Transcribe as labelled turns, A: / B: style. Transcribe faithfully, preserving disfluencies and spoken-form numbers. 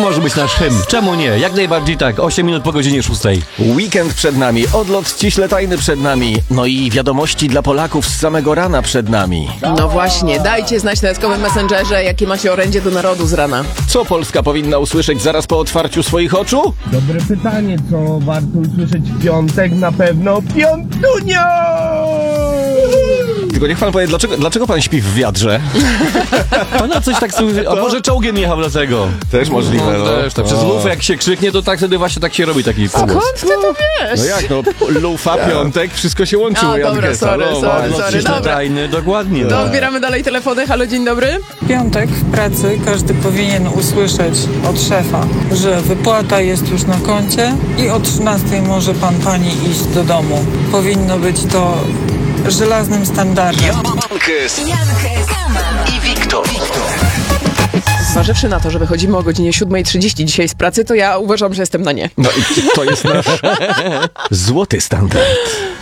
A: może być nasz hymn. Czemu nie? Jak najbardziej tak. osiem minut po godzinie szóstej.
B: Weekend przed nami, odlot ściśle tajny przed nami, no i wiadomości dla Polaków z samego rana przed nami.
C: No właśnie, dajcie znać na Jaskowym Messengerze, jakie macie orędzie do narodu z rana.
B: Co Polska powinna usłyszeć zaraz po otwarciu swoich oczu?
D: Dobre pytanie, co warto usłyszeć w piątek? Na pewno piątunio!
B: Tylko niech pan powie, dlaczego, dlaczego pan śpi w wiadrze?
A: Pana coś tak słyszy. A może czołgiem jechał dlatego?
B: Też możliwe, no.
A: Też, tak. Przez lufę jak się krzyknie, to tak wtedy właśnie tak się robi taki
C: Skąd ty to wiesz?
B: No jak, no, lufa, piątek, wszystko się łączy.
C: A,
B: u Janka
C: dobra, sorry,
B: Salowa.
C: sorry,
A: Odlot
C: sorry,
A: ściśle
C: dobra.
A: tajny, dokładnie.
C: To odbieramy dalej telefony. Halo, dzień dobry.
E: W piątek w pracy każdy powinien usłyszeć od szefa, że wypłata jest już na koncie i o trzynastej może pan pani iść do domu. Powinno być to żelaznym standardem.
F: Jankes i Wiktor.
C: Zważywszy na to, że wychodzimy o godzinie siódma trzydzieści dzisiaj z pracy, to ja uważam, że jestem na nie.
B: No i to jest nasz złoty standard.